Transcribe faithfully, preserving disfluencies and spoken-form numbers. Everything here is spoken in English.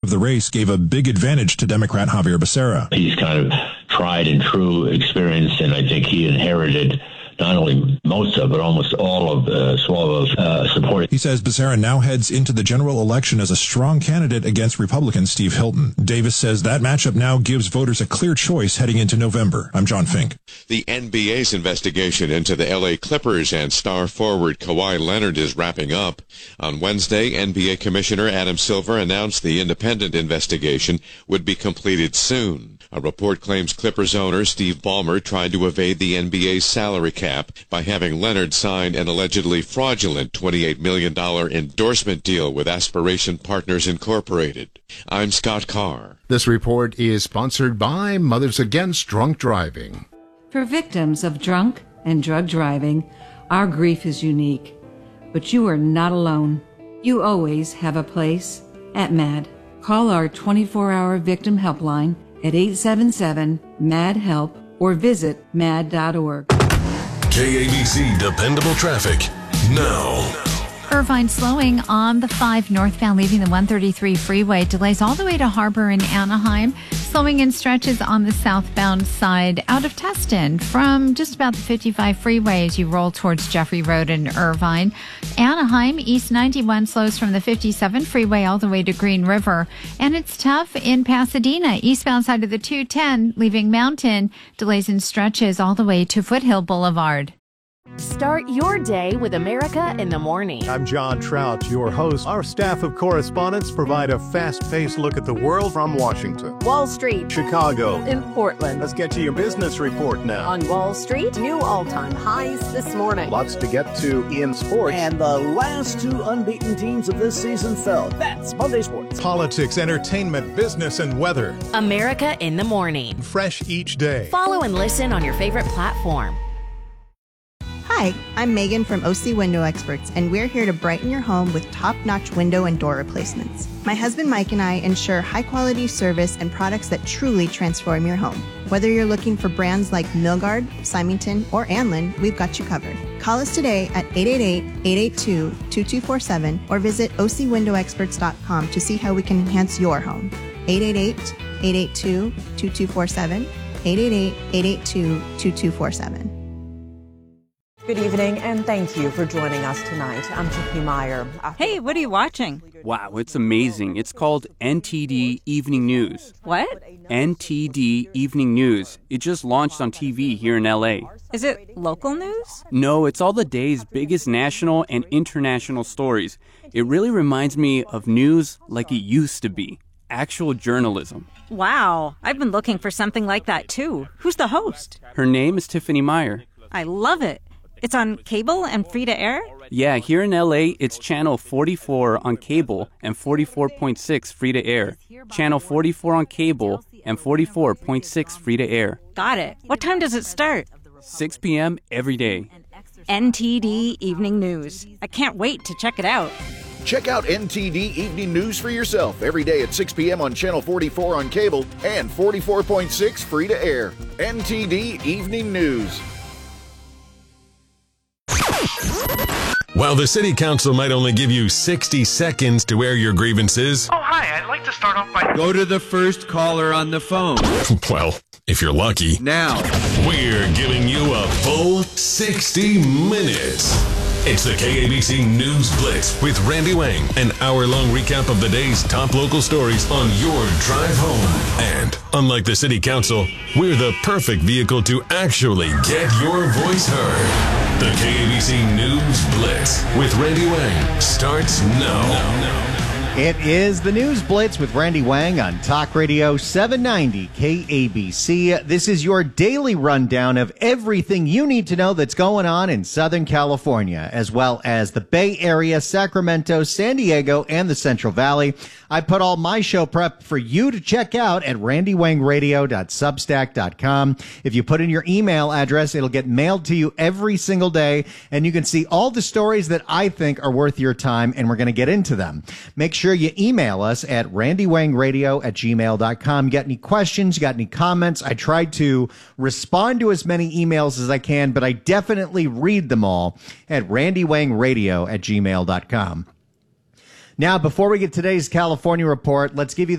of the race gave a big advantage to Democrat Javier Becerra. He's kind of tried and true experience, and I think he inherited not only most of, but almost all of uh, Suavo's uh, support. He says Becerra now heads into the general election as a strong candidate against Republican Steve Hilton. Davis says that matchup now gives voters a clear choice heading into November. I'm John Fink. The N B A's investigation into the L A Clippers and star forward Kawhi Leonard is wrapping up. On Wednesday, N B A Commissioner Adam Silver announced the independent investigation would be completed soon. A report claims Clippers owner Steve Ballmer tried to evade the N B A's salary cap by having Leonard sign an allegedly fraudulent twenty-eight million dollars endorsement deal with Aspiration Partners Incorporated. I'm Scott Carr. This report is sponsored by Mothers Against Drunk Driving. For victims of drunk and drug driving, our grief is unique. But you are not alone. You always have a place at MAD. Call our twenty-four hour victim helpline at eight seven seven, M A D, HELP or visit mad dot org. K A B C Dependable Traffic now. Irvine slowing on the five northbound leaving the one thirty-three freeway. Delays all the way to Harbor in Anaheim. Slowing in stretches on the southbound side out of Tustin from just about the fifty-five freeway as you roll towards Jeffrey Road in Irvine. Anaheim, East ninety-one slows from the fifty-seven freeway all the way to Green River. And it's tough in Pasadena, eastbound side of the two ten, leaving Mountain. Delays in stretches all the way to Foothill Boulevard. Start your day with America in the Morning. I'm John Trout, your host. Our staff of correspondents provide a fast-paced look at the world from Washington, Wall Street, Chicago, in Portland. Let's get to your business report now. On Wall Street, new all-time highs this morning. Lots to get to in sports. And the last two unbeaten teams of this season fell. That's Monday Sports. Politics, entertainment, business, and weather. America in the Morning. Fresh each day. Follow and listen on your favorite platform. Hi, I'm Megan from O C Window Experts, and we're here to brighten your home with top-notch window and door replacements. My husband Mike and I ensure high-quality service and products that truly transform your home. Whether you're looking for brands like Milgard, Symington, or Anlin, we've got you covered. Call us today at eight eight eight, eight eight two, two two four seven or visit O C window experts dot com to see how we can enhance your home. eight eight eight, eight eight two, two two four seven, eight eight eight, eight eight two, two two four seven. Good evening, and thank you for joining us tonight. I'm Chippy Meyer. Hey, what are you watching? Wow, it's amazing. It's called N T D Evening News. What? N T D Evening News. It just launched on T V here in L A. Is it local news? No, it's all the day's biggest national and international stories. It really reminds me of news like it used to be. Actual journalism. Wow, I've been looking for something like that too. Who's the host? Her name is Tiffany Meyer. I love it. It's on cable and free to air? Yeah, here in L A, it's channel forty-four on cable and forty-four point six free to air. Channel forty-four on cable and forty-four point six free to air. Got it. What time does it start? six p.m. every day. N T D Evening News. I can't wait to check it out. Check out N T D Evening News for yourself every day at six p.m. on Channel forty-four on cable and forty-four point six free to air. N T D Evening News. While the City Council might only give you sixty seconds to air your grievances... Oh, hi, I'd like to start off by... Go to the first caller on the phone. Well, if you're lucky. Now. We're giving you a full sixty minutes. It's the K A B C News Blitz with Randy Wang, an hour-long recap of the day's top local stories on your drive home. And, unlike the City Council, we're the perfect vehicle to actually get your voice heard. The K A B C News Blitz with Randy Wang starts now. It is the News Blitz with Randy Wang on Talk Radio seven ninety K A B C. This is your daily rundown of everything you need to know that's going on in Southern California, as well as the Bay Area, Sacramento, San Diego, and the Central Valley. I put all my show prep for you to check out at randy wang radio dot substack dot com. If you put in your email address, it'll get mailed to you every single day, and you can see all the stories that I think are worth your time, and we're going to get into them. Make sure you email us at randy wang radio at gmail dot com. You got any questions? You got any comments? I try to respond to as many emails as I can, but I definitely read them all at randy wang radio at gmail dot com. Now, before we get today's California report, let's give you